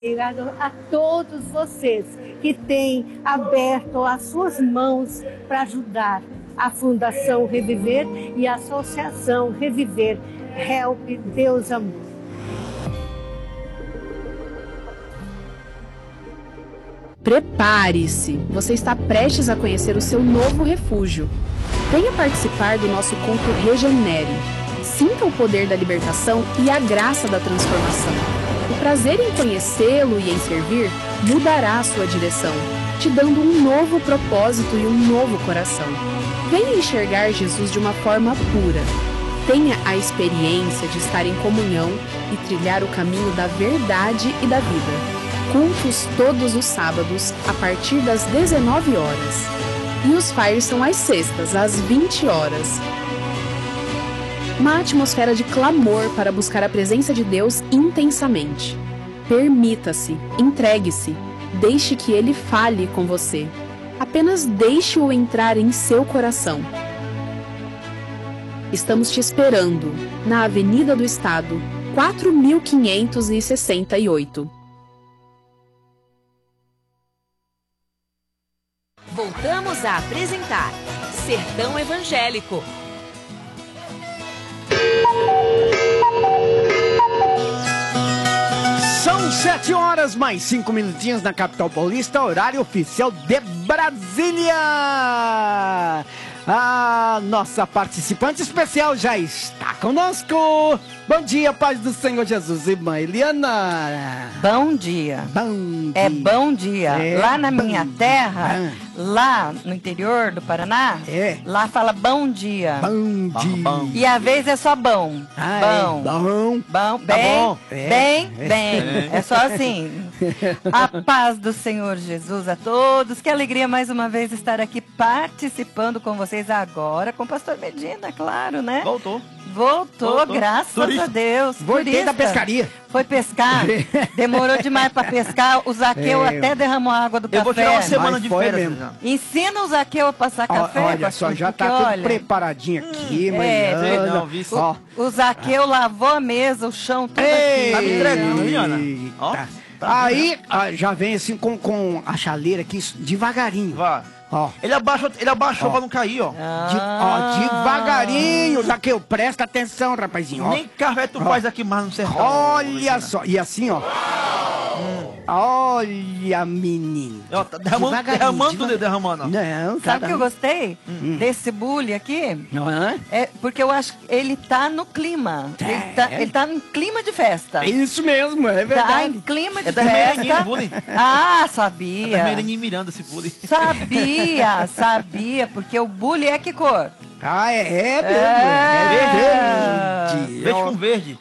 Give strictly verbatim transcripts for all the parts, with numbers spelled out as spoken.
agradecer a, a todos vocês que têm aberto as suas mãos para ajudar a Fundação Reviver e a Associação Reviver. Help Deus Amor. Prepare-se! Você está prestes a conhecer o seu novo refúgio. Venha participar do nosso culto Regenere. Sinta o poder da libertação e a graça da transformação. O prazer em conhecê-lo e em servir mudará a sua direção, te dando um novo propósito e um novo coração. Venha enxergar Jesus de uma forma pura. Tenha a experiência de estar em comunhão e trilhar o caminho da verdade e da vida. Cultos todos os sábados, a partir das dezenove horas. E os fires são às sextas, às vinte horas. Uma atmosfera de clamor para buscar a presença de Deus intensamente. Permita-se, entregue-se, deixe que Ele fale com você. Apenas deixe-o entrar em seu coração. Estamos te esperando, na Avenida do Estado, quatro mil quinhentos e sessenta e oito. Voltamos a apresentar Sertão Evangélico. São sete horas mais cinco minutinhos na capital paulista, horário oficial de Brasília. A nossa participante especial já está conosco. Bom dia, paz do Senhor Jesus, irmã Eliana. Bom dia. Bom dia. É bom dia. É lá na bom minha dia. terra, Ah. lá no interior do Paraná, É. lá fala bom dia. Bom dia. bom. E às vezes é só bom. Ah, bom. é. Bom. Bom, Tá bem, bom. É. bem, É. bem. É só assim. A paz do Senhor Jesus a todos. Que alegria mais uma vez estar aqui participando com vocês agora, com o pastor Medina, claro, né? Voltou. Voltou, Voltou. graças Turista. a Deus. Voltei Turista. da pescaria. Foi pescar. Demorou demais pra pescar. O Zaqueu É. até derramou a água do Eu café. vou tirar uma semana Mas de foi férias. mesmo. já. Ensina o Zaqueu a passar Ó, café. olha pastor, só, já porque, tá tudo olha, preparadinho aqui, é, Mariana. sei não, vi sim. Ó. O Zaqueu lavou a mesa, o chão, tudo Ei, aqui. Tá me entregando, Eliana? Ó, Tá. tá Aí ah, já vem assim com, com a chaleira aqui, devagarinho. Vá. Ó, Ele abaixou, ele abaixou Ó. pra não cair, ó. de- Ah. ó, devagarinho, Zaqueu, presta atenção, rapazinho. Ó. Nem café tu Ó. faz aqui mais no sertão. Olha Luciana. só, e assim, ó. Olha, menino. Ó, tá derramando, Devagarinho, derramando devagar- tudo, derramando, ó. Não, Sabe o que eu gostei Hum. desse bully aqui? Não é? É porque eu acho que ele tá no clima. É. Ele, tá, ele tá em clima de festa. É isso mesmo, é Tá em verdade. clima de É da Merenine, festa. bullying. Ah, É da sabia. Merenine Miranda esse bullying. Sabia, sabia, porque o bully é que cor? Ah, é, é mesmo. É. É verde. Verde Ó. com verde.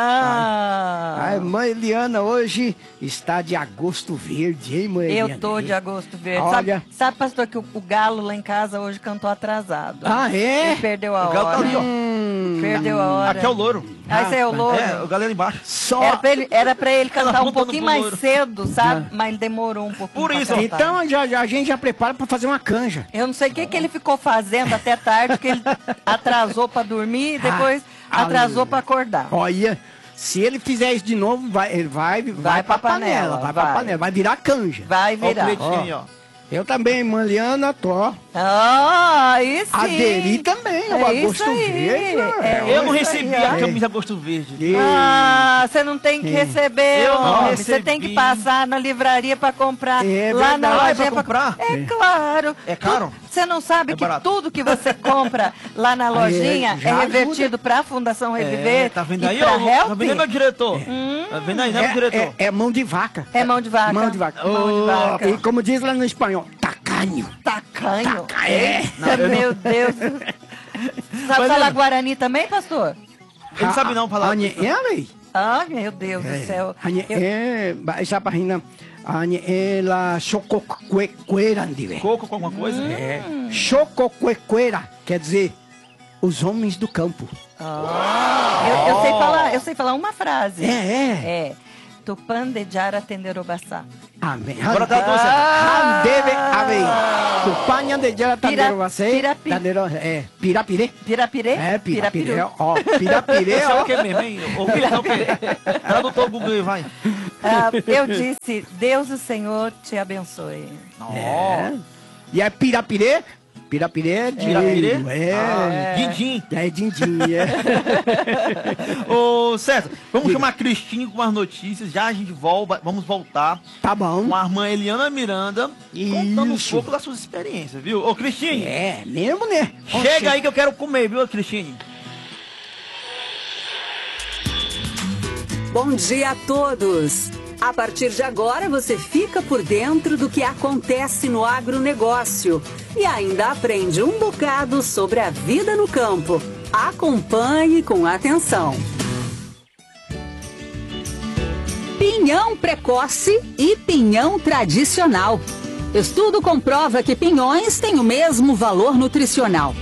Ah, A irmã Eliana hoje está de agosto verde, hein, mãe Eliana? eu tô de agosto verde. Olha. Sabe, sabe, pastor, que o, o galo lá em casa hoje cantou atrasado. Ah, é? Ele perdeu a O galo hora. tá ali, ó. Hum, Perdeu a hora. Aqui é o louro. Ah, esse é o louro. É, o galera embaixo. Só... Era pra ele, era pra ele Ela cantar um apontando pouquinho pro mais louro. cedo, sabe? Mas ele demorou um pouquinho. Por pra isso, ó. cantar. Então já, já, a gente já prepara pra fazer uma canja. Eu não sei o que, que ele ficou fazendo até tarde, que ele atrasou pra dormir e depois Ah, atrasou ah, pra acordar. Olha, se ele fizer isso de novo, vai, ele vai, vai, pra pra panela, panela, vai pra vai. panela, vai virar canja. Vai Ó o virar. pleitinho aí, ó. Eu também, irmã Eliana, tô. Ah, aí sim. Aderi também, é o É agosto isso aí. verde. É Eu não isso recebi aí, a ó. camisa gosto verde. E- Ah, você não tem que receber, Eu não homem. Você tem que recebi. passar na livraria pra comprar. É lá na verdade. Ah, é lojinha pra comprar? É claro. É caro? Tu- Você não sabe É que barato. tudo que você compra lá na lojinha já é revertido pra Fundação Reviver É, tá vendo e aí, pra ó? Help? Tá vendo aí, meu diretor? Tá vendo aí, né, meu É, diretor? é, é mão de vaca. É mão de vaca. Mão de vaca. Mão de Oh, vaca. E como diz lá no espanhol, tacanho. Tacanho. É. Eita, meu Deus. Sabe falar Guarani também, pastor? Ele não sabe não falar. Anye, é, lei. Ah, meu Deus do céu. Anye, Eu- é, essa página, anye, é la chococuecuera, dive. Coco com alguma coisa? É, chococuecuera, quer dizer, os homens do campo. Ah, eu, eu sei falar, eu sei falar uma frase. É, é. É. Tupandejara tenderobaçá. Amém. Agora tá doce. Handeve, amém. Tupanha de jara Pira- tandero você. pirapi- Tandero, é, pirapirê. Pirapirê? É, pirapirê, Pirapiru. ó. Pirapirê, Isso é ó. o que mesmo, hein? O que é o quê? Tradutor Google aí, vai. Ah, eu disse, Deus o Senhor te abençoe. É. E é pirapirê? Pirapirê é de... Pirapirê? É. Ah, din-din. É din-din, é. Ô, César, vamos Diga. chamar a Cristina com as notícias. Já a gente volta, vamos voltar Tá bom. com a irmã Eliana Miranda, contando um Isso. pouco das suas experiências, viu? Ô, Cristina, É, mesmo, né? chega aí que eu quero comer, viu, Cristina? Bom dia a todos! A partir de agora você fica por dentro do que acontece no agronegócio e ainda aprende um bocado sobre a vida no campo. Acompanhe com atenção. Pinhão precoce e pinhão tradicional. Estudo comprova que pinhões têm o mesmo valor nutricional.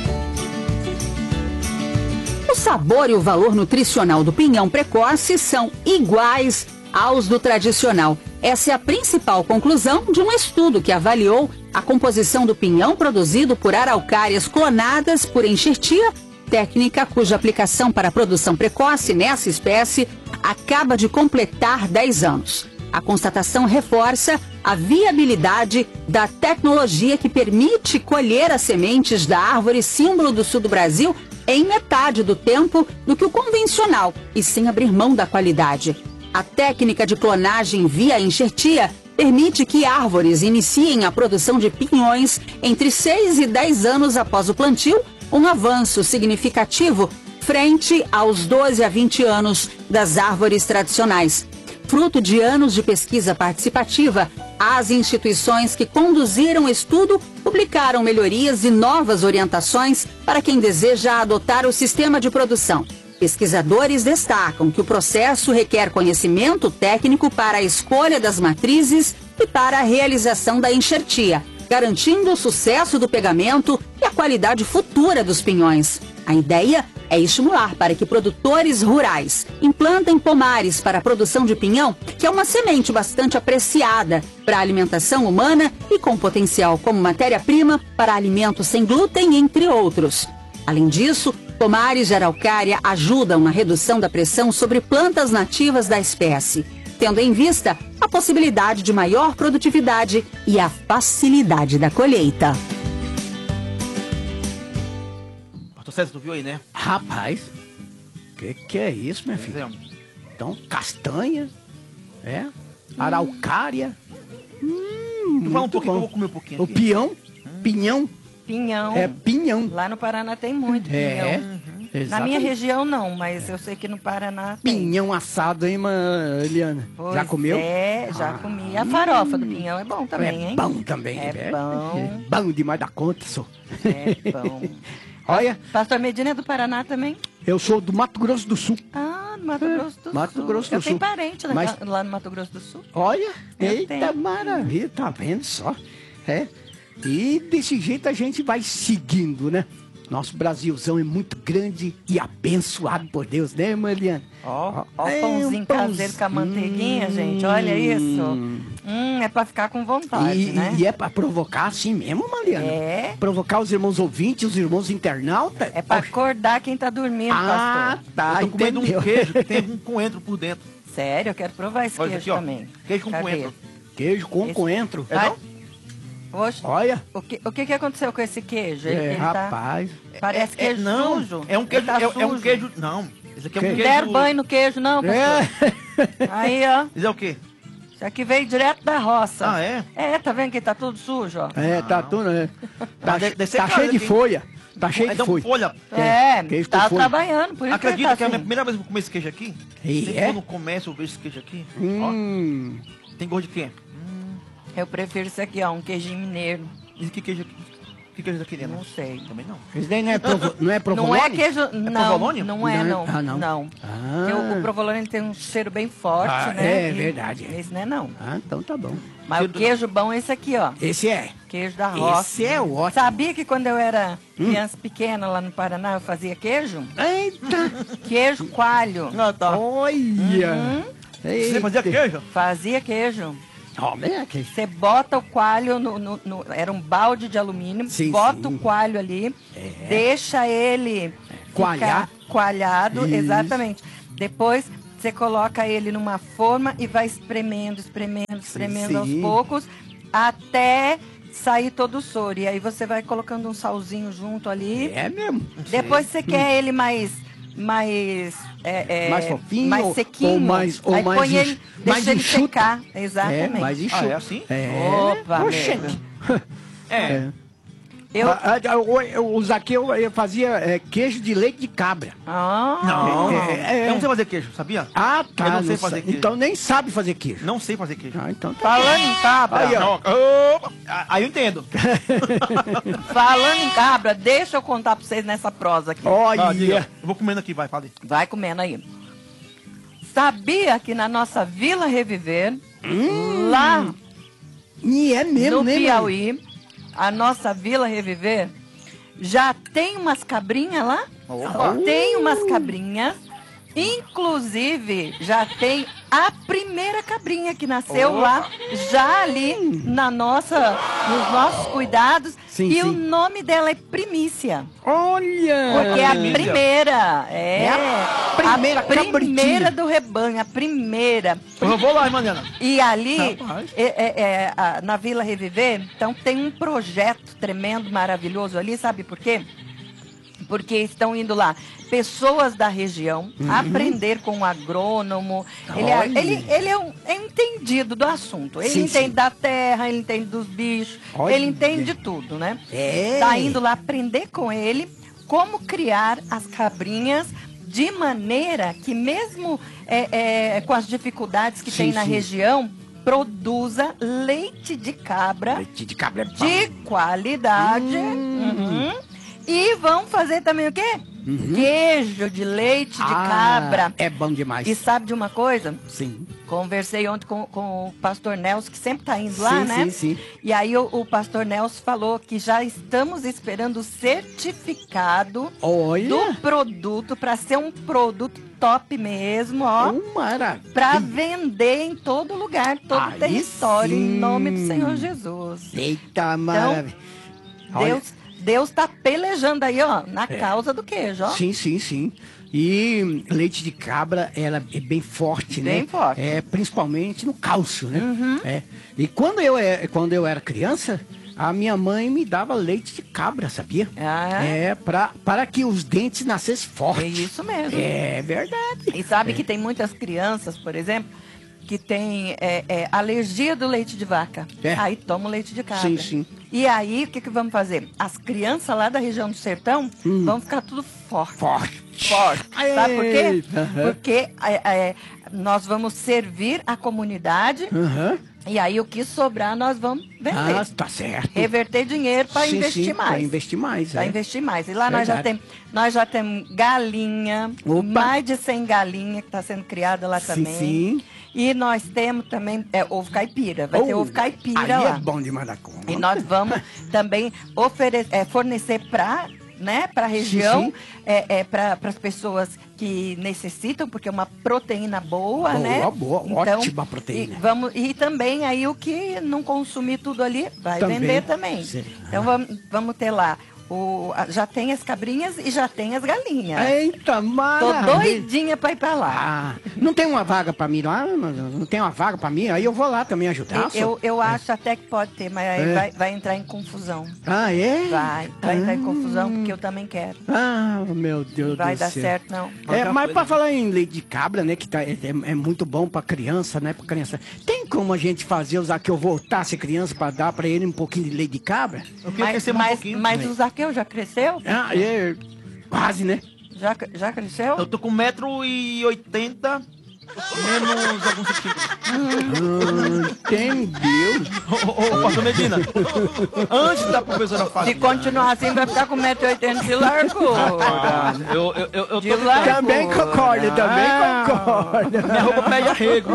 O sabor e o valor nutricional do pinhão precoce são iguais aos do tradicional. Essa é a principal conclusão de um estudo que avaliou a composição do pinhão produzido por araucárias clonadas por enxertia, técnica cuja aplicação para a produção precoce nessa espécie acaba de completar dez anos. A constatação reforça a viabilidade da tecnologia que permite colher as sementes da árvore símbolo do sul do Brasil em metade do tempo do que o convencional e sem abrir mão da qualidade. A técnica de clonagem via enxertia permite que árvores iniciem a produção de pinhões entre seis e dez anos após o plantio, um avanço significativo frente aos doze a vinte anos das árvores tradicionais. Fruto de anos de pesquisa participativa, as instituições que conduziram o estudo publicaram melhorias e novas orientações para quem deseja adotar o sistema de produção. Pesquisadores destacam que o processo requer conhecimento técnico para a escolha das matrizes e para a realização da enxertia, garantindo o sucesso do pegamento e a qualidade futura dos pinhões. A ideia é estimular para que produtores rurais implantem pomares para a produção de pinhão, que é uma semente bastante apreciada para a alimentação humana e com potencial como matéria-prima para alimentos sem glúten, entre outros. Além disso, pomares de araucária ajudam na redução da pressão sobre plantas nativas da espécie, tendo em vista a possibilidade de maior produtividade e a facilidade da colheita. Pastor César, tu viu aí, né? Rapaz, que que é isso, minha filha? Então, castanha, é, araucária. Hum, Tu fala um muito pouquinho que eu bom. vou comer um pouquinho O aqui. pinhão, pinhão, Pinhão. é pinhão. Lá no Paraná tem muito É, pinhão. Na exatamente. minha região não, mas eu sei que no Paraná tem. Pinhão assado, hein, mãe Eliana? Pois Já comeu? É, já Ah, comi. A farofa do pinhão é bom também, é hein? bom também. É bom. É bom demais da conta, sou. É bom. Olha, Pastor Medina é do Paraná também? eu sou do Mato Grosso do Sul. Ah, no Mato Grosso do Mato Sul. Grosso do eu tenho Sul. parente lá, Mas- lá no Mato Grosso do Sul. Olha, Eu eita tenho. maravilha, tá vendo só? É. E desse jeito a gente vai seguindo, né? Nosso Brasilzão é muito grande e abençoado por Deus, né, irmã Eliana? Ó, ó o É, pãozinho um caseiro com a manteiguinha, gente. Olha isso. Hum, é pra ficar com vontade, E, né? e é pra provocar assim mesmo, Mariana? É. Provocar os irmãos ouvintes, os irmãos internautas? É pra acordar quem tá dormindo, Ah, pastor. tá, eu tô comendo entendeu. um queijo que tem um coentro por dentro. Sério, eu quero provar esse Olha queijo aqui, ó. também. Queijo com Cadê? coentro. Queijo com Esse- coentro. É Vai. não? Oxe, Olha, o que, o que que aconteceu com esse queijo? Ele, é, ele tá... rapaz. Parece É- é- queijo não, sujo. É um Ele queijo, tá é, é um sujo. queijo, não. Esse aqui é um Que- queijo. Deram banho no queijo, não, pastor? É. Aí, ó. Isso é o quê? Isso aqui veio direto da roça. Ah, é? É, tá vendo que tá tudo sujo, ó? É, tá tudo, né? Tá, Mas deve- deve ser tá caro cheio de aqui. folha. Tá cheio É de de folha. folha. É, queijo com tá folha. trabalhando, por isso Acredita que que é a ele minha tá primeira vez que eu comer esse queijo aqui? E Sempre é? quando começo eu vejo esse queijo aqui. Hum. Ó, tem gosto de quê? assim. Eu prefiro isso aqui, ó, um queijinho mineiro. E que queijo, que queijo daqui dentro? Não sei. Também não. Isso daí não é, provo, não é provolone? Não é queijo... não, provolone? não é, não. Não é? Ah, não. Não. Ah. Porque o, o provolone ele tem um cheiro bem forte, Ah, né? é E verdade. Esse não é, não. Ah, então tá bom. Mas o queijo bom é esse aqui, ó. Esse é. Queijo da roça. Esse é ótimo. Sabia que quando eu era Hum. criança pequena lá no Paraná, eu fazia queijo? Eita. Queijo coalho. Ah, tá. Olha. Você fazia queijo? Fazia queijo. Ó, vem aqui. Você bota o coalho no, no- no- era um balde de alumínio, Sim, bota sim. o coalho ali, deixa ele Coalhar. ficar coalhado, Isso. exatamente. Depois você coloca ele numa forma e vai espremendo, espremendo, espremendo sim. aos poucos, até sair todo o soro. E aí você vai colocando um salzinho junto ali. É mesmo. Depois você quer ele mais... mais é, é, mais fofinho mais ou- sequinho. ou mais- ou aí mais põe ele, enx- mais deixa ele enxuto. secar. É, Exatamente. mais enxuto. Ah, é assim? É. Opa, Oxente. amigo. É. Eu... Ah, ah, eu- eu- O Zaqueu eu fazia é, queijo de leite de cabra. Ah, Não, É, é. eu não sei fazer queijo, sabia? Ah, tá. Eu não sei sa- fazer queijo. Então nem sabe fazer queijo. Não sei fazer queijo. Ah, então tá. falando em cabra, Aí, ó. Não, opa, aí eu entendo. falando em cabra, deixa eu contar pra vocês nessa prosa aqui. Olha. Ah, diga. Eu vou comendo aqui, vai, fale. Vai comendo aí. Sabia que na nossa Vila Reviver, lá E é mesmo, no né, Piauí, a nossa Vila Reviver, já tem umas cabrinhas lá? Opa. Tem umas cabrinhas. Inclusive, já tem a primeira cabrinha que nasceu Opa. lá, já ali na nossa, nos nossos cuidados. Sim, e sim. o nome dela é Primícia. Olha! Porque é a Primícia. primeira. É, É a primeira a primeira cabritinha. do rebanho, a primeira. Eu vou lá, Mariana. E ali, Rapaz. é, é, é, a- na Vila Reviver, então tem um projeto tremendo, maravilhoso ali, sabe por quê? Porque estão indo lá pessoas da região aprender com o agrônomo. Ele, é, Olha. ele, ele é, um, é entendido do assunto. Ele Sim, entende sim. da terra, ele entende dos bichos, Olha. ele entende de tudo, né? É. Tá indo lá aprender com ele como criar as cabrinhas de maneira que mesmo é, é, com as dificuldades que Sim, tem na sim. região, produza leite de cabra Leite de cabra é bom. de qualidade. Hum. Uhum. E vão fazer também o quê? Queijo de leite de Uhum. Ah, cabra. É bom demais. E sabe de uma coisa? Sim. Conversei ontem com, com o pastor Nelson, que sempre tá indo lá, Sim, né? sim, sim. E aí o, o pastor Nelson falou que já estamos esperando o certificado Olha. do produto para ser um produto top mesmo, ó. Oh, maravilha. Para vender em todo lugar, todo Aí território, em sim. nome do Senhor Jesus. Eita, maravilha. Olha. Deus, Deus tá pelejando aí, ó, na causa do queijo, ó. Sim, sim, sim. E leite de cabra, ela é bem forte, né? Bem forte. É, principalmente no cálcio, né? Uhum. É. E quando eu, é, quando eu era criança, a minha mãe me dava leite de cabra, sabia? Ah, É, pra, para que os dentes nascessem fortes. é isso mesmo. É verdade. E sabe que tem muitas crianças, por exemplo, que tem é, é, alergia do leite de vaca. É. Aí toma o leite de cabra. Sim, sim. E aí, o que, que vamos fazer? As crianças lá da região do sertão vão ficar tudo forte. Hum. Forte. Forte. Sabe por quê? Eita, aham. Porque é, é, nós vamos servir a comunidade Aham. e aí o que sobrar nós vamos vender. Ah, tá certo. Reverter dinheiro para Sim, investir sim, mais. Para investir mais, Para é. investir mais. E lá nós já, Verdade. tem, nós já temos galinha, Opa. mais de cem galinhas que está sendo criada lá Sim, também. sim. E nós temos também é, ovo caipira. Vai ter Oh, ovo caipira aí lá. é bom demais da conta. E nós vamos também ofere- é, fornecer para né, a região, sim. é, é, para as pessoas que necessitam, porque é uma proteína boa, Boa, né? boa, ótima proteína. E, vamos, e também aí o que não consumir tudo ali vai Também. vender também. Sim. Então vamos, vamos ter lá. O, a- já tem as cabrinhas e já tem as galinhas. Eita, Tô maravilha. doidinha para ir para lá. Ah, não tem uma vaga pra mim lá? Não, não tem uma vaga pra mim? Aí eu vou lá também ajudar. eu eu, eu acho até que pode ter, mas aí É. vai, vai entrar em confusão. Ah, é? Vai, vai entrar em Ah. confusão porque eu também quero. Ah, meu Deus Vai do dar céu. certo, não. É, Outra mas coisa. pra falar em leite de cabra, né, que tá, é, é muito bom pra criança, né, pra criança. Tem como a gente fazer, usar que eu voltar a ser criança pra dar pra ele um pouquinho de leite de cabra? Eu queria Mas, crescer mais um mas, pouquinho. mas o Zaqueu já cresceu? Ah, é, quase, né? Já, já cresceu? Eu tô com um metro e oitenta, menos alguns centímetros. Ah, entendeu? Ô, ô, ô, pastor Medina, antes da professora Se falar. continuar assim, vai ficar com um metro e oitenta de largo. Eu, eu, eu, eu De tô largo. Também concordo, também Ah. concordo. Minha roupa pede arrego.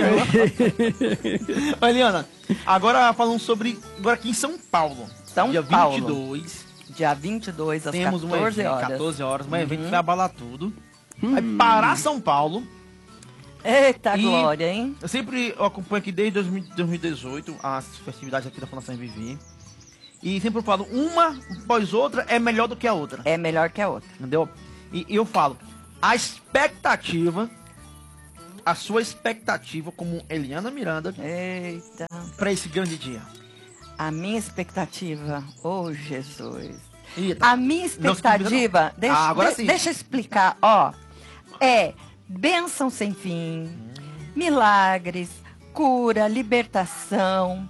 Ô, Eliana, agora falando sobre. Agora aqui em São Paulo. São dia Paulo. vinte e dois, Dia vinte e dois, às temos um quatorze evento, horas. quatorze horas, um evento Uhum. que vai abalar tudo. Vai parar São Paulo. Eita E- glória, hein? Eu sempre eu acompanho aqui desde dois mil dois mil e dezoito as festividades aqui da Fundação Vivi. E sempre eu falo, uma após outra é melhor do que a outra. É melhor que a outra. Entendeu? E, e eu falo, a expectativa a sua expectativa como Eliana Miranda Eita. para esse grande dia? A minha expectativa, oh Jesus. Eita. A minha Não se convida, expectativa, não. deixa, Ah, agora de- sim. deixa eu explicar, ó. É bênção sem fim, milagres, cura, libertação,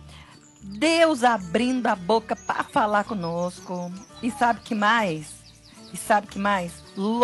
Deus abrindo a boca para falar conosco. E sabe que mais? E sabe que mais?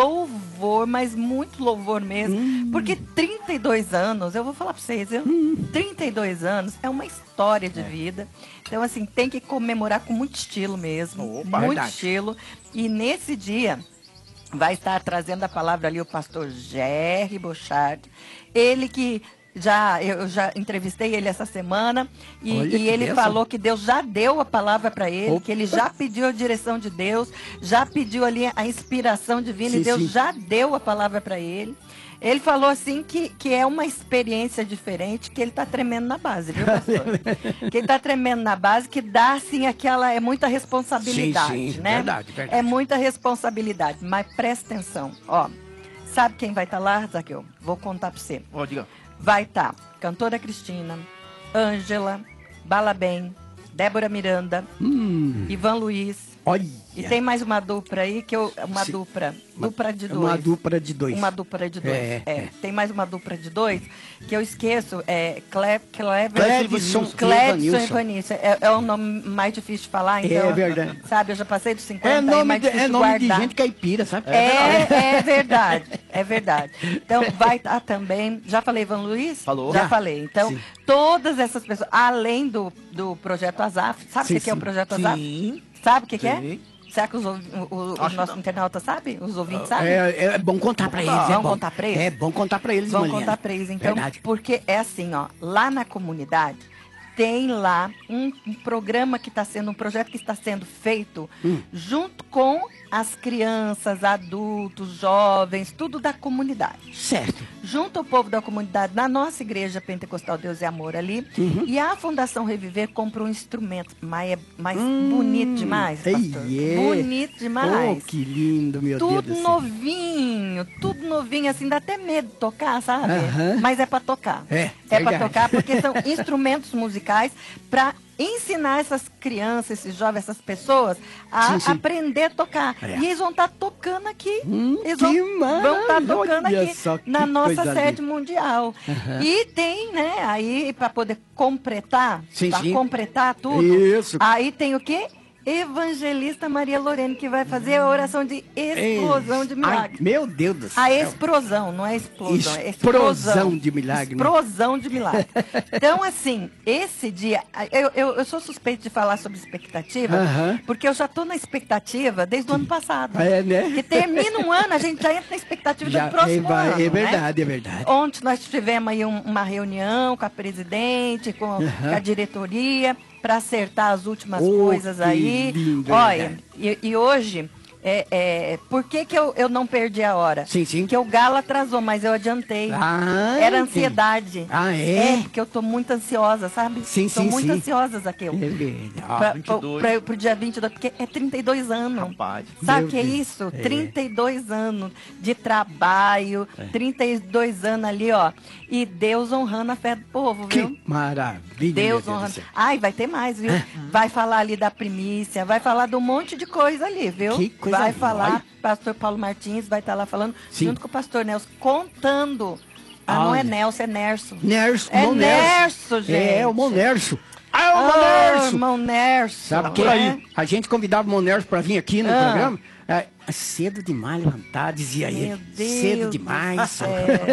Louvor, mas muito louvor mesmo. Porque trinta e dois anos, eu vou falar para vocês, viu? trinta e dois anos é uma história de vida. Então, assim, tem que comemorar com muito estilo mesmo. Opa, muito verdade. estilo. E nesse dia vai estar trazendo a palavra ali o pastor Jerry Bochard. Ele que já, eu já entrevistei ele essa semana e, Olha e que ele bênção. falou que Deus já deu a palavra para ele, Opa. que ele já pediu a direção de Deus, já pediu ali a inspiração divina Sim, e Deus sim. já deu a palavra para ele. Ele falou assim que, que é uma experiência diferente, que ele tá tremendo na base, viu, pastor? Que ele tá tremendo na base, que dá, assim, aquela... É muita responsabilidade, Sim, sim, né? verdade, verdade. É muita responsabilidade, mas presta atenção, ó. Sabe quem vai estar lá, Zaqueu? Vou contar pra você. Ó, diga. Vai estar cantora Cristina, Ângela, Balabem, Débora Miranda, Hum, Ivan Luiz. olha. E tem mais uma dupla aí, que eu... Uma Sim. dupla. Dupla de dois. Uma dupla de dois. Uma dupla de dois. É, É, é. Tem mais uma dupla de dois que eu esqueço. É Cle, Clever, Cledson Cledson Evanilson. Evanilson. É, é o nome mais difícil de falar, então. É verdade. Sabe, eu já passei dos cinquenta, É aí nome, mais de, difícil é nome de guardar. gente caipira, sabe? É, é verdade, é verdade. Então, vai estar também. Já falei, Ivan Luiz? Falou. Já Já. falei. Então, Sim. todas essas pessoas, além do, do Projeto Azaf, sabe o Sim, que, que é o sim. Projeto Azaf? Sim. Sabe o que, que é? Sim. Será que os, ouvi- o, o, os Acho nossos não. internautas sabem? Os ouvintes sabem? É, é bom contar pra eles. Vamos é bom. contar pra eles? É bom contar pra eles, Vamos Mariana. contar pra eles, então. Verdade. Porque é assim, ó. Lá na comunidade, tem lá um, um programa que está sendo, um projeto que está sendo feito Hum. junto com as crianças, adultos, jovens, tudo da comunidade. Certo. Junto ao povo da comunidade, na nossa igreja Pentecostal Deus e Amor ali. Uhum. E a Fundação Reviver comprou um instrumento. Mas é mais Hum. bonito demais, pastor. Ei, é. Bonito demais. Oh, que lindo, meu Deus Tudo do céu. novinho, tudo novinho, assim, dá até medo de tocar, sabe? Aham. Mas é pra tocar. É, É pra verdade. tocar porque são instrumentos musicais pra ensinar essas crianças, esses jovens, essas pessoas a Sim, sim. aprender a tocar. É. E eles vão estar tocando aqui. Hum, eles que vão mais? vão estar tocando Olha aqui só que na nossa coisa sede linda. mundial. Aham. E tem, né, aí pra poder completar, Sim, pra sim. completar tudo. Isso. Aí tem o quê? Evangelista Maria Lorene, que vai fazer a oração de explosão de Ai, milagre. meu Deus do céu. A explosão, não é explosão, é Explosão explosão. de milagre, né? Explosão de milagre. Então, assim, esse dia, eu, eu, eu sou suspeito de falar sobre expectativa, Aham. porque eu já estou na expectativa desde o ano passado. É, né? Que termina um ano, a gente já entra na expectativa Já, do próximo é, vai- ano. é né? verdade, é verdade. Ontem nós tivemos aí um- uma reunião com a presidente, com, com a diretoria, para acertar as últimas Oh, coisas que aí. lindo, é Olha, verdade. e, e hoje, é, é, por que, que eu, eu não perdi a hora? Sim, sim. Porque o galo atrasou, mas eu adiantei. Ah, Era entendi. ansiedade. Ah, é? É, porque eu tô muito ansiosa, sabe? Sim, Tô sim, muito sim. ansiosa, Zaqueu. É verdade. Pra, vinte e dois. pra, pra, pro dia vinte e dois, porque é trinta e dois anos. Rapaz. Sabe Meu o que é Deus. isso? É. trinta e dois anos de trabalho, trinta e dois anos ali, ó. E Deus honrando a fé do povo, viu? Que maravilha. Deus meu honrando. do céu. Ai, vai ter mais, viu? Vai falar ali da primícia, vai falar de um monte de coisa ali, viu? Que coisa vai boa. falar, pastor Paulo Martins vai estar lá falando, Sim. junto com o pastor Nelson, contando. Ah, não é Olha. Nelson, é Nerso. Nerso, É irmão Nerso, gente. É, o irmão Nerso. Ah, o irmão Ô, Nerso. irmão Nerso. Sabe que né? a gente convidava o irmão Nerso pra vir aqui no Ah. programa. É, cedo demais levantar, dizia ele. Meu Deus Cedo do demais. céu.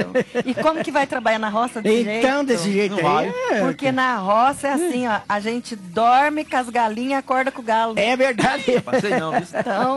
E como que vai trabalhar na roça desse jeito? Então, desse jeito Não aí. vai. É, Porque na roça é assim, ó, a gente dorme com as galinhas e acorda com o galo. é verdade. Passei não, viu? Então,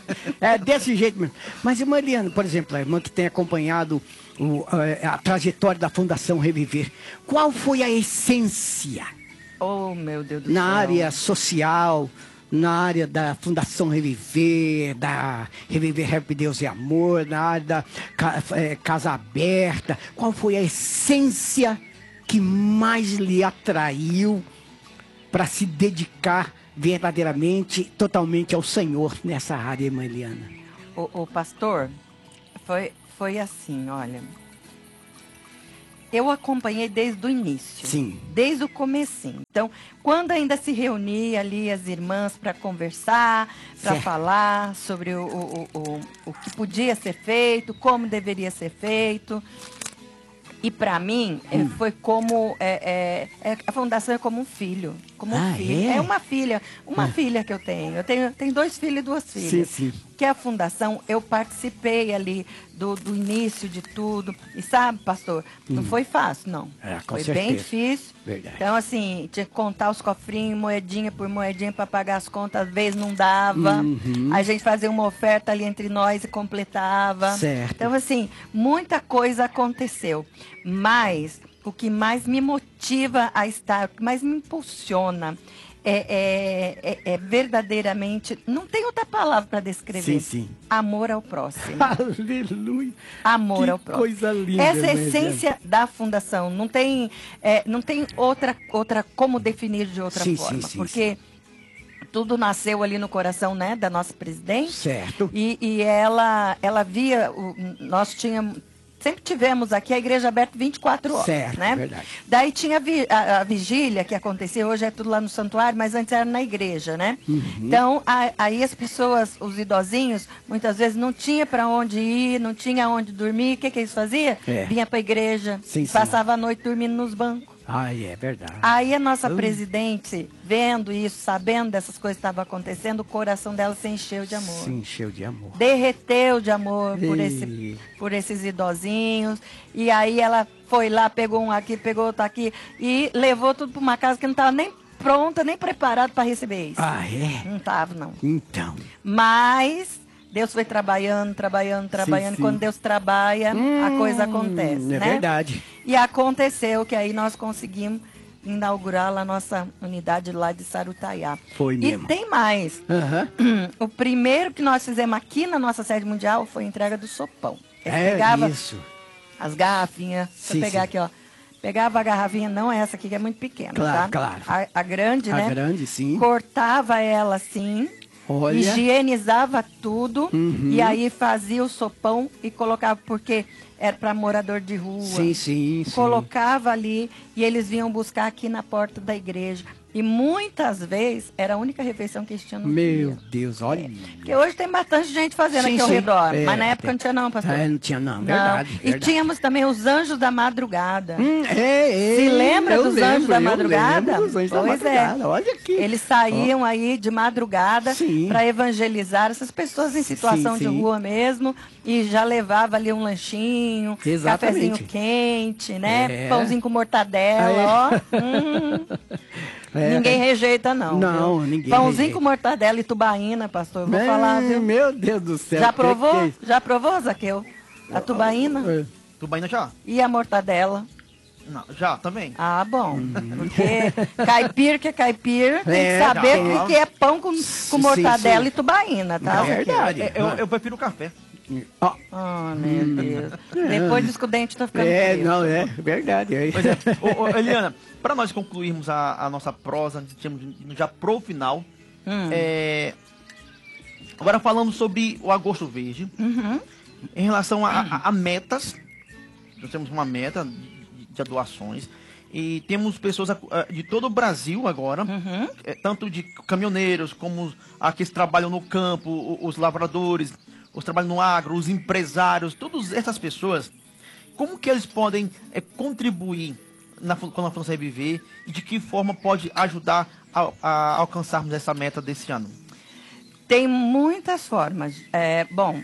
É desse jeito mesmo. Mas, irmã Eliana, por exemplo, a irmã que tem acompanhado o, a, a trajetória da Fundação Reviver, qual foi a essência oh meu Deus do na céu. área social, na área da Fundação Reviver, da Reviver Help Deus e Amor, na área da ca- eh, Casa Aberta? Qual foi a essência que mais lhe atraiu para se dedicar verdadeiramente, totalmente ao Senhor nessa área, irmã Eliana? O, o pastor, foi, foi assim, olha. eu acompanhei desde o início. Sim. Desde o comecinho. Então, quando ainda se reunia ali as irmãs para conversar, para falar sobre o, o, o, o que podia ser feito, como deveria ser feito. E para mim, é, Hum. foi como... É, é, é, a fundação é como um filho. Como um Ah, filho. é? É uma filha. Uma É. filha que eu tenho. Eu tenho, tenho dois filhos e duas Sim, filhas. sim. Que a fundação, eu participei ali do, do início de tudo. E sabe, pastor, não Hum. foi fácil, não. É, com foi certeza. bem difícil. Verdade. Então, assim, tinha que contar os cofrinhos, moedinha por moedinha, para pagar as contas. Às vezes não dava. Uhum. A gente fazia uma oferta ali entre nós e completava. Certo. Então, assim, muita coisa aconteceu. Mas o que mais me motiva a estar, o que mais me impulsiona é, é, é, é verdadeiramente, não tem outra palavra para descrever. Sim, sim. Amor ao próximo. Aleluia. Amor Que ao próximo. coisa linda, Essa é a né, essência da fundação. Não tem, é, não tem outra, outra como definir de outra Sim, forma. sim, sim, porque tudo nasceu ali no coração, né, da nossa presidente. Certo. E, e ela, ela via, o, nós tínhamos, sempre tivemos aqui a igreja aberta vinte e quatro horas, Certo, né? verdade. Daí tinha vi- a, a vigília que acontecia, hoje é tudo lá no santuário, mas antes era na igreja, né? Uhum. Então, a- aí as pessoas, os idosinhos, muitas vezes não tinha para onde ir, não tinha onde dormir, o que que eles faziam? É. Vinha para a igreja, Sim, sim. passava a noite dormindo nos bancos. Ai, é verdade. Aí a nossa Hum. presidente, vendo isso, sabendo dessas coisas que estavam acontecendo, o coração dela se encheu de amor. Se encheu de amor. Derreteu de amor por, Ei. esse, por esses idosinhos. E aí ela foi lá, pegou um aqui, pegou outro aqui e levou tudo para uma casa que não estava nem pronta, nem preparada para receber isso. Ah, é? Não estava, não. Então. Mas Deus foi trabalhando, trabalhando, trabalhando. sim. Quando Deus trabalha, a coisa acontece, É né? verdade. E aconteceu que aí nós conseguimos inaugurar lá a nossa unidade lá de Sarutaiá. Foi E mesmo. tem mais. Aham. O primeiro que nós fizemos aqui na nossa sede mundial foi a entrega do sopão. Eles É pegavam isso. as garrafinhas. Deixa Sim, eu pegar sim. aqui, ó. Pegava a garrafinha, não essa aqui, que é muito pequena, Claro, tá? claro. A, a grande, A né? grande, sim. Cortava ela assim. Olha. Higienizava tudo. Uhum. E aí fazia o sopão e colocava, porque era para morador de rua. Sim, sim, sim. Colocava ali e eles vinham buscar aqui na porta da igreja. E muitas vezes era a única refeição que eles tinham no Meu dia. Deus, olha. Porque hoje tem bastante gente fazendo Sim, aqui ao sim. redor. É, mas na época tem. não tinha não, pastor. É, não tinha não, Não. verdade. E verdade. tínhamos também os anjos da madrugada. Hum, é, é, Se lembra eu dos lembro, anjos da eu madrugada? lembro dos anjos da Pois é. madrugada. Olha aqui. Eles saíam aí de madrugada Sim. para evangelizar essas pessoas em situação Sim, de sim. rua mesmo e já levava ali um lanchinho, Exatamente. cafezinho quente, né? É. Pãozinho com mortadela, ó. Hum. É. Ninguém rejeita não. Não, viu? ninguém Pãozinho rejeita. com mortadela e tubaína, pastor. Eu vou Meu- falar, viu? Meu Deus do céu. Já que provou? que é isso? Já provou, Zaqueu? A tubaína É. Tubaína já? e a mortadela. Não, já, também. Ah, bom. Porque caipira que é caipira, tem que É, saber já. o que é pão com, com Sim, mortadela sim. e tubaína, tá? É verdade. É, Eu, eu prefiro o café. Ó, Oh, meu Deus. Depois disso que o dente tá ficando é, frio. não, é verdade. É. Pois é. Ô, ô, Eliana, para nós concluirmos a, a nossa prosa, temos já pro final. Hum. é, agora falando sobre o Agosto Verde. Uhum. Em relação a, a- a metas, nós temos uma meta de, de doações. E temos pessoas a- a- de todo o Brasil agora, Uhum. é, tanto de caminhoneiros, como os- aqueles que trabalham no campo, o- os lavradores, os que trabalham no agro, os empresários, todas essas pessoas, como que eles podem é, contribuir na, fu- com a Fundação Reviver e de que forma pode ajudar a, a alcançarmos essa meta desse ano? Tem muitas formas. É, bom,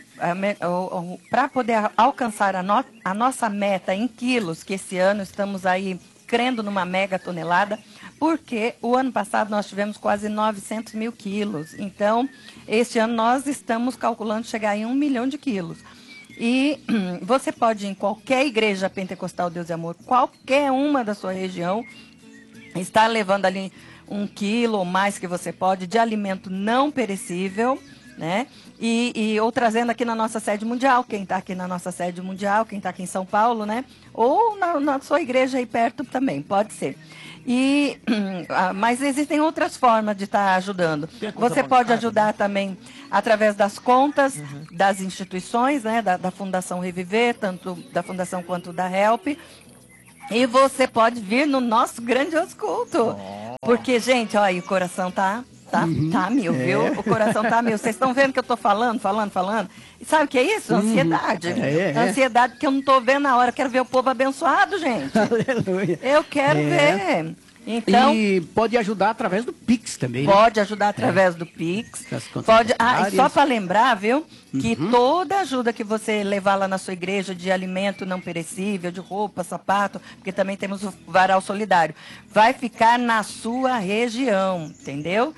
para poder a- alcançar a, no- a nossa meta em quilos, que esse ano estamos aí crendo numa mega tonelada, porque o ano passado nós tivemos quase novecentos mil quilos. Então, este ano nós estamos calculando chegar em um milhão de quilos. E você pode ir em qualquer igreja pentecostal Deus e Amor, qualquer uma da sua região, estar levando ali um quilo ou mais que você pode de alimento não perecível, né? E, e ou trazendo aqui na nossa sede mundial, quem está aqui na nossa sede mundial, quem está aqui em São Paulo, né? Ou na, na sua igreja aí perto também, pode ser. E, ah, mas existem outras formas de estar ajudando. Tem a conta Você pode bancária, ajudar também através das contas das instituições, né? Da, da Fundação Reviver, tanto da Fundação quanto da Help. E você pode vir no nosso grandioso culto. Oh. Porque, gente, ó, aí o coração tá, tá, uhum. tá mil, é. viu? O coração tá mil. Vocês estão vendo que eu tô falando, falando, falando? E sabe o que é isso? Ansiedade. Uhum. É, é. Ansiedade porque eu não tô vendo a hora. Eu quero ver o povo abençoado, gente. Aleluia. Eu quero é. ver. Então, e pode ajudar através do Pix também. Pode né? ajudar através é. do Pix. Pode, ah, e só para lembrar, viu, que uhum. toda ajuda que você levar lá na sua igreja de alimento não perecível, de roupa, sapato, porque também temos o varal solidário, vai ficar na sua região, entendeu?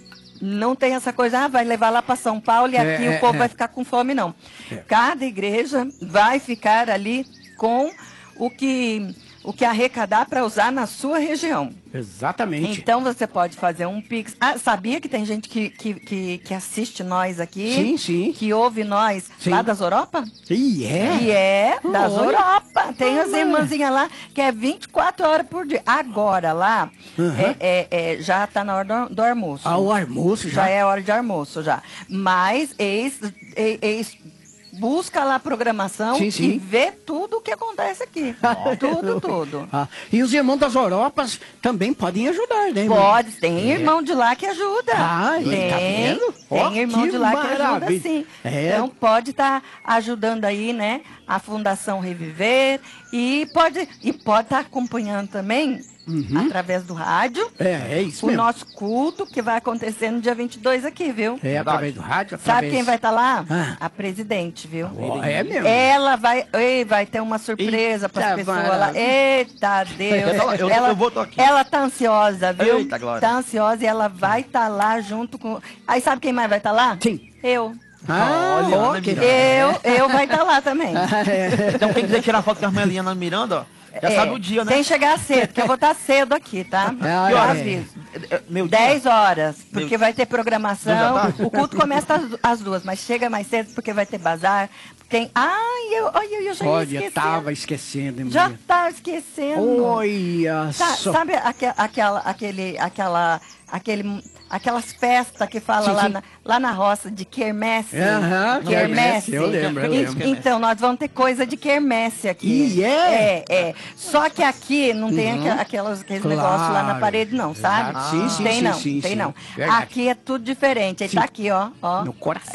Não tem essa coisa, ah, vai levar lá para São Paulo e aqui é, o povo é. vai ficar com fome, não. É. Cada igreja vai ficar ali com o que... o que arrecadar para usar na sua região. Exatamente. Então você pode fazer um Pix. Ah, sabia que tem gente que, que, que, que assiste nós aqui? Sim, sim. Que ouve nós sim. lá das Europa? E é? E é, das Olha. Europa. Tem as irmãzinhas lá que é vinte e quatro horas por dia. Agora lá, uhum. é, é, é, já está na hora do, do almoço. Ah, o almoço já? Já é hora de almoço, já. Mas ex... ex, ex busca lá a programação sim, sim. e vê tudo o que acontece aqui. tudo, tudo. Ah, e os irmãos das Europas também podem ajudar, né? Pode, tem é. irmão de lá que ajuda. Ah, tem, tá vendo? Tem oh, irmão de lá maravilha. que ajuda sim. É. Então pode estar tá ajudando aí, né? A Fundação Reviver e pode e pode estar tá acompanhando também uhum. através do rádio. É, é isso o mesmo. nosso culto que vai acontecer no dia vinte e dois aqui, viu? É, através do rádio. Através... Sabe quem vai estar tá lá? Ah. A presidente, viu? Oh, é mesmo? Ela vai, ei, vai ter uma surpresa para as pessoas lá. Eita Deus! eu, ela, eu vou tô aqui. Ela tá ansiosa, viu? Eita, Glória. Tá ansiosa e ela vai estar tá lá junto com... Aí sabe quem mais vai estar tá lá? Sim. Eu. Ah, olha, okay. eu, eu vai estar tá lá também. Então quem quiser tirar foto com a irmã Eliana Miranda, ó. Já é, sabe o dia, né? Tem que chegar cedo, porque eu vou estar cedo aqui, tá? Ah, eu é. aviso. Meu dez horas, porque Meu... vai ter programação. Tá? O culto começa às, às duas, mas chega mais cedo porque vai ter bazar. Tem... Ai, eu, eu, eu já Olha, ia esquecendo. tava esquecendo. Hein, já tava esquecendo. Olha tá, só. Sabe aqua, aquela, aquele, aquela, aquele, aquelas festas que fala sim, lá, sim. Na, lá na roça de quermesse? Aham, uh-huh, quermesse. Eu lembro, eu lembro. E, então, nós vamos ter coisa de quermesse aqui. E é? É, é. Só que aqui não tem uhum. aquelas, aqueles claro. negócios lá na parede, não, sabe? Ah, sim, sim, tem sim, não, sim, tem sim. não. Verdade. Aqui é tudo diferente. Ele tá aqui, ó, ó. No coração.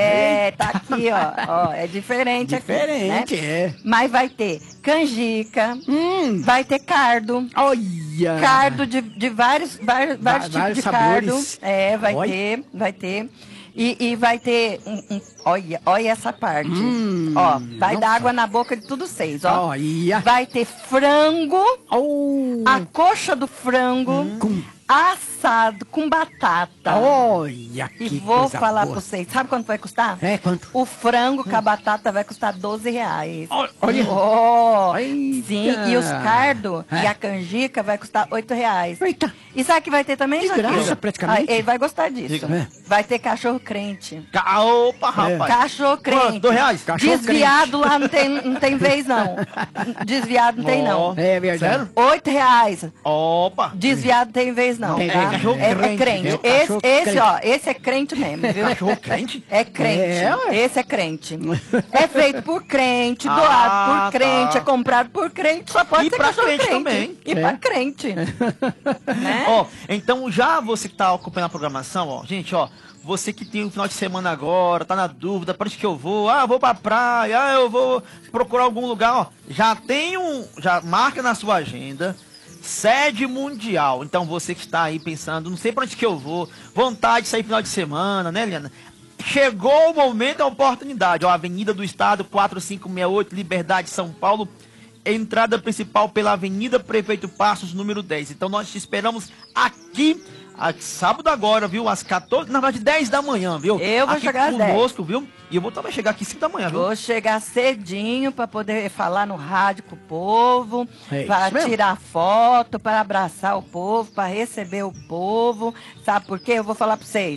É, tá aqui, ó. ó é diferente, diferente aqui. Né? É. Mas vai ter canjica, hum. vai ter cardo. Olha! Cardo de, de vários, vários, vários, vários tipos de sabores. cardo. É, vai Oi. ter, vai ter. E, e vai ter um, um, olha, olha essa parte. Hum, ó, vai nossa. dar água na boca de tudo seis, ó. Olha. Vai ter frango, oh. a coxa do frango, hum. com... assado com batata. Olha que E vou coisa falar boa. pra vocês, sabe quanto vai custar? É, quanto? O frango com a batata vai custar doze reais. Olha. Oh, sim, e os cardos é. e a canjica vai custar oito reais. Eita. E sabe que vai ter também? De graça, praticamente. Ah, ele vai gostar disso. É. Vai ter cachorro crente. Ca Opa, rapaz. É. Cachorro crente. Quanto? Dois reais? Cachorro Desviado crente. Lá não tem, não tem vez, não. Desviado não oh. tem, não. É verdade. Sério? Oito reais. Opa. Desviado não tem vez, não. Tem tá? cachorro é, crente. é crente. É esse, esse crente. ó, esse é crente mesmo, viu? Cachorro crente? É crente. É, esse é crente. É feito por crente, doado ah, por crente, tá. é comprado por crente, só pode e ser pra cachorro crente, crente também. E é. pra crente. Né? Ó, então já você que tá acompanhando a programação, ó, gente, ó, você que tem um final de semana agora, tá na dúvida, para onde que eu vou? Ah, eu vou pra praia, ah, eu vou procurar algum lugar, ó. Já tem um, já marca na sua agenda, sede mundial. Então você que está aí pensando, não sei para onde que eu vou, vontade de sair final de semana, né, Eliana? Chegou o momento, a oportunidade, ó, Avenida do Estado, quatro cinco seis oito, Liberdade, São Paulo, entrada principal pela Avenida Prefeito Passos, número dez. Então nós te esperamos aqui, a, sábado agora, viu? Às quatorze, na verdade, dez da manhã, viu? Eu vou aqui chegar às dez. Conosco, viu? E eu vou também chegar aqui cinco da manhã, viu? Vou chegar cedinho para poder falar no rádio com o povo, é para tirar foto, para abraçar o povo, para receber o povo. Sabe por quê? Eu vou falar para vocês.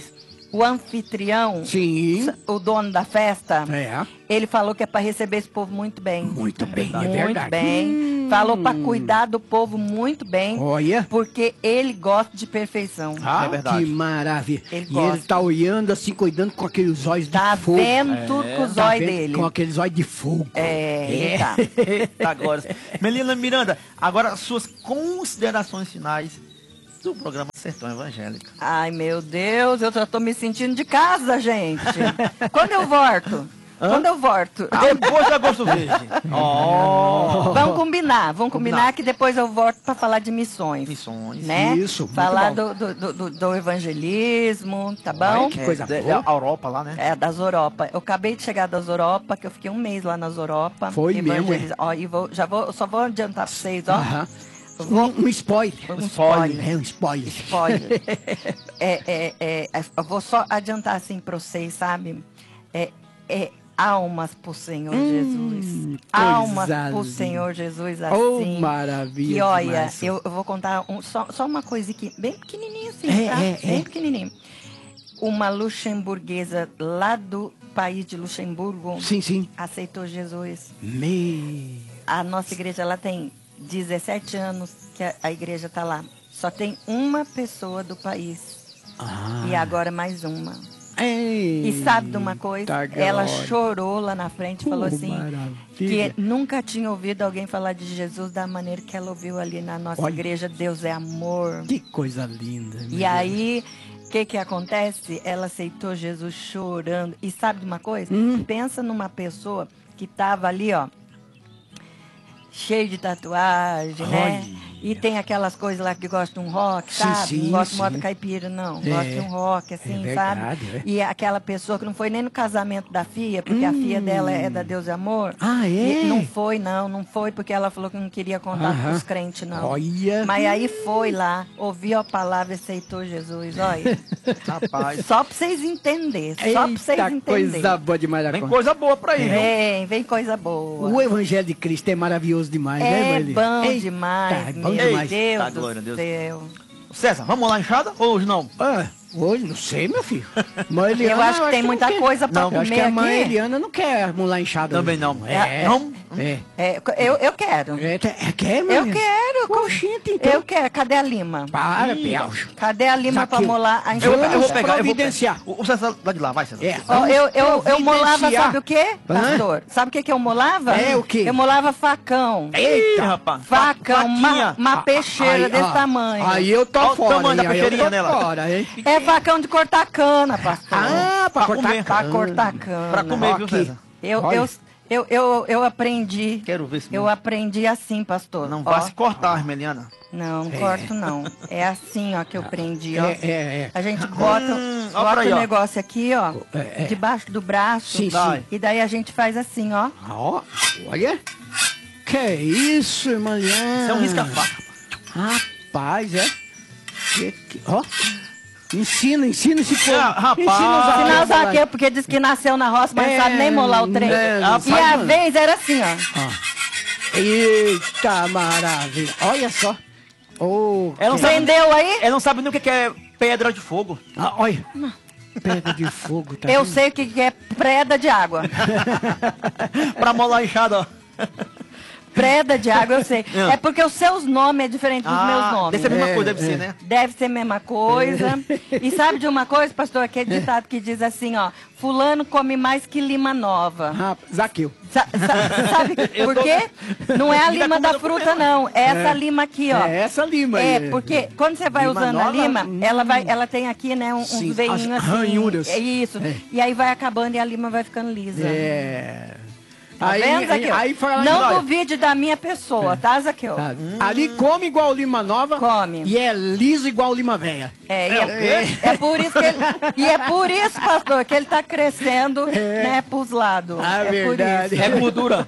o anfitrião, Sim. o dono da festa, É. ele falou que é para receber esse povo muito bem. Muito bem, é Muito verdade. bem. Hum. Falou para cuidar do povo muito bem. Olha. Porque ele gosta de perfeição. Ah, É verdade. que maravilha. Ele e gosta. ele tá olhando assim, cuidando com aqueles olhos Tá de fogo. vendo tudo com os Tá olhos vendo? dele. Com aqueles olhos de fogo. É, ele tá. Eita, glória. Melina Miranda, agora suas considerações finais do programa Sertão Evangélico. Ai, meu Deus, eu já tô me sentindo de casa, gente. Quando eu volto? Hã? Quando eu volto? Depois de Agosto Verde. Oh. Vamos combinar, vamos combinar, Combinar. que depois eu volto para falar de missões. Missões. Né? Isso, muito Falar bom. do, do, do, do evangelismo, tá bom? Ai, que coisa é, boa. é a Europa lá, né? É, das Europa. Eu acabei de chegar das Europa, que eu fiquei um mês lá nas Europa. Foi mesmo, Evangeliza- Ó, e vou, já vou, só vou adiantar pra vocês, ó. Aham. Eu vou- Um, um spoiler. Um spoiler. É, um spoiler. Spoiler. é, é, é, é, eu vou só adiantar assim pra vocês, sabe? É, é almas pro Senhor Jesus. Almas coisa pro linda. Senhor Jesus, Oh, assim. maravilha. E olha, demais. eu, eu vou contar um- só, só uma coisa aqui, bem pequenininha assim, É, tá? é, bem é. pequenininho. Uma luxemburguesa lá do país de Luxemburgo Sim, sim. aceitou Jesus. Me... A nossa igreja lá tem dezessete anos que a, a igreja tá lá. Só tem uma pessoa do país. Ah. E agora mais uma. Ei, E sabe de uma coisa? tá Ela glória. chorou lá na frente e falou Oh, assim, maravilha. que nunca tinha ouvido alguém falar de Jesus da maneira que ela ouviu ali na nossa Olha. igreja. Deus é amor. Que coisa linda. meu E Deus. aí, o que que acontece? Ela aceitou Jesus chorando. E sabe de uma coisa? Hum. Pensa numa pessoa que tava ali, ó, cheio de tatuagem, né? Olha. E tem aquelas coisas lá que gostam de um rock, Sim, sabe? sim, não gosta de sim. moda caipira, não. É. Gosta de um rock, assim, É sabe? verdade, é. E aquela pessoa que não foi nem no casamento da filha, porque a filha dela é da Deus e Amor. Ah, é? E não foi, não. Não foi porque ela falou que não queria contar Aham. pros crentes, não. Olha. Mas aí foi lá, ouviu a palavra e aceitou Jesus, olha. Rapaz. Só pra vocês entenderem, só pra vocês Eita, entenderem. coisa boa demais da Vem conta. coisa boa pra aí, viu? Vem, vem coisa boa. O Evangelho de Cristo é maravilhoso demais, né, É Marli? bom Eita, demais, é bom meu demais. Deus Tá, do glória a Deus. céu. César, vamos lá, enxada ou hoje não? Ah, hoje, não sei, meu filho. Mãe Eliana, Eu acho que tem não muita quer. coisa pra Não, eu acho comer que a mãe aqui. Eliana não quer mular inchada. Também hoje, não. É, Não? é. É, eu, eu quero. É, é, quer, mãe? Eu quero. Oxente, então. Eu quero. Cadê a lima? Para, Ih, Pelcho. Cadê a lima pra Zaqueu. molar a Eu, eu vou enxada? pegar, eu vou providenciar. pegar. O, o César lá de lá, vai, César. É. Ó, eu, eu, eu molava, providenciar. sabe o quê, Hã? pastor? Sabe o que, que eu molava? É, o quê? Eu molava facão. Ih, Eita. rapaz. Facão, uma, Faquinha. uma peixeira Aí, desse ó, tamanho. Aí eu tô Olha o fora, tamanho da hein? Aí eu peixeirinha tô dela. fora, hein? É facão de cortar cana, pastor. Ah, pra, Pra cortar comer. Pra cana. cortar cana. Pra comer, viu, Ok. César? Eu, Olha. eu, eu, eu, eu aprendi. Quero ver se Eu aprendi assim, pastor. não Ó, vai se cortar, Armeliana. Não, não corto não. É assim, ó, que eu aprendi, ó. É, é, é. A gente bota, Hum, ó bota pra aí, o ó. negócio aqui, ó, É, é. debaixo do braço. Sim, sim. E daí a gente faz assim, ó. Ó, olha. Que isso, irmã Eliana? Isso é um risca-faca. Rapaz, é. Que, que, ó. Ensina, ensina esse povo. Ah, rapaz. Ensina os Sinal amigos lá. Zaqueu, porque diz que nasceu na roça, mas É, não sabe nem molar o trem. né, e não a sabe, mano. vez era assim, ó. Eita, maravilha. Olha só. Oh, Ela não que- sabe, Entendeu aí? ela não sabe nem o que que é pedra de fogo. Ah, olha. Pedra de fogo, tá Eu vendo? sei o que que é preda de água. Pra molar a enxada, ó. Preda de água, eu sei. Ah. É porque os seus nomes é diferente dos meus nomes. Deve ser a mesma É, coisa, deve é. ser, né? Deve ser a mesma coisa. E sabe de uma coisa, pastor? Aquele ditado que diz assim, ó. Fulano come mais que lima nova. Ah, Zaqueu. Sa- sa- sabe Eu por tô- quê? Não é a Tá lima da comendo, fruta, comendo. não. É essa É. lima aqui, ó. É essa lima aí. É, porque quando você vai Lima usando a nova, lima, hum. ela, vai, ela tem aqui, né, um- Sim, uns veinhos as assim. ranhuras. É isso. É. E aí vai acabando e a lima vai ficando lisa. É. Tá vendo, aí, Zaqueu? aí fala Não olha, duvide da minha pessoa, tá, Zaqueu? tá, Ali come igual lima nova. Come. E é liso igual lima velha. É, e é, é por isso que ele, e é por isso, pastor, que ele tá crescendo, né, pros lados. Ah, é verdade. por isso. É gordura.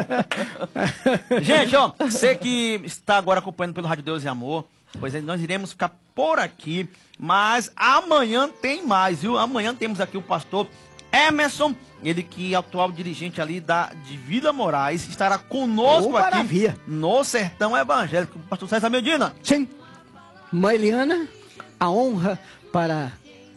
Gente, ó, você que está agora acompanhando pelo Rádio Deus e Amor, pois é, nós iremos ficar por aqui, mas amanhã tem mais, viu? Amanhã temos aqui o pastor Emerson, ele que é atual dirigente ali da, de Vila Moraes, estará conosco Oh, aqui maravilha. no Sertão Evangélico. Pastor César Medina. Sim. Mãe Eliana, a honra para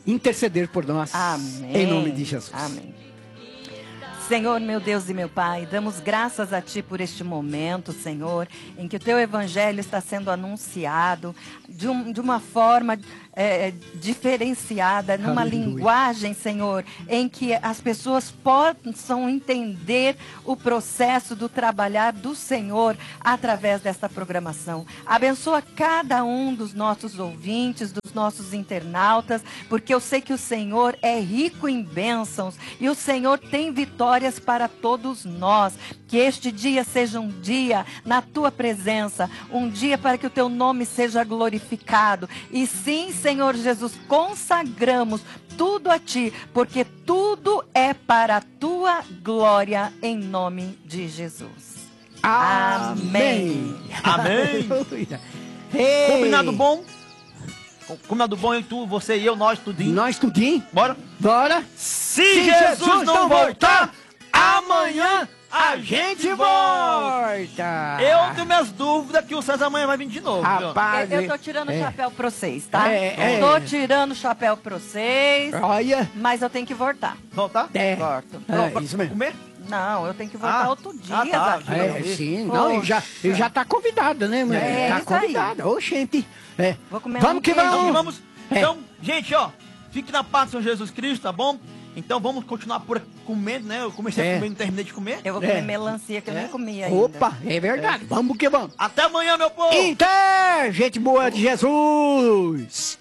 interceder por nós. Amém. Em nome de Jesus. Amém. Senhor, meu Deus e meu Pai, damos graças a Ti por este momento, Senhor, em que o Teu Evangelho está sendo anunciado de, um, de uma forma é, diferenciada, numa Aleluia. linguagem, Senhor, em que as pessoas possam entender o processo do trabalhar do Senhor através desta programação. Abençoa cada um dos nossos ouvintes, dos nossos internautas, porque eu sei que o Senhor é rico em bênçãos e o Senhor tem vitórias para todos nós. Que este dia seja um dia na Tua presença, um dia para que o Teu nome seja glorificado. E sim, Senhor Jesus, consagramos tudo a Ti, porque tudo é para a Tua glória, em nome de Jesus. Amém. Amém. Ei. Combinado bom? Combinado bom, eu, tu, você e eu, nós, tudinho. Nós tudinho. Bora? Bora. Se, Se Jesus, Jesus não não voltar, voltar, amanhã a gente volta. Volta. Eu tenho minhas dúvidas que o César amanhã vai vir de novo. viu? Rapaz. Eu, eu tô tirando o é. chapéu pra vocês, tá? É, é. Tô tirando o chapéu pra vocês, Olha. mas eu tenho que voltar. Voltar? É. Volto. É, Pra isso mesmo. Comer? Não, eu tenho que voltar Ah. outro dia, Ah, tá. Zaqueu. É, sim, não, e já, e já tá convidada, né, mulher? É, tá isso aí. convidada. Ô, gente. É. Vou comer Vamos um que queijo. Então, vamos. vamos. É. Então, gente, ó, fique na paz do Senhor Jesus Cristo, tá bom? Então vamos continuar por comendo, né? Eu comecei É. a comer e não terminei de comer. Eu vou É. comer melancia que eu É. nem comi ainda. Opa, é verdade. Vamos que vamos. Até amanhã, meu povo! Então, gente boa de Jesus.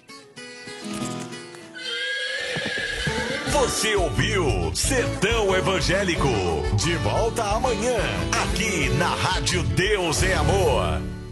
Você ouviu Sertão Evangélico. De volta amanhã, aqui na Rádio Deus é Amor.